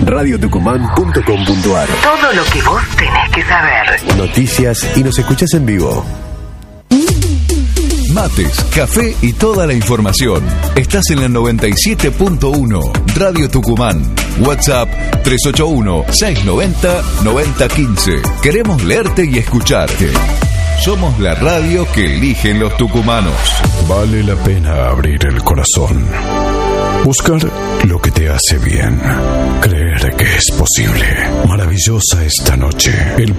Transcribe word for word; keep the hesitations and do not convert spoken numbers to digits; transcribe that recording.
radio tucumán punto com punto ar. Todo lo que vos tenés que saber. Noticias y nos escuchás en vivo. Mates, café y toda la información. Estás en la noventa y siete punto uno, Radio Tucumán. WhatsApp tres ocho uno, seis nueve cero, nueve cero uno cinco. Queremos leerte y escucharte. Somos la radio que eligen los tucumanos. Vale la pena abrir el corazón. Buscar lo que te hace bien. Creer que es posible. Maravillosa esta noche. El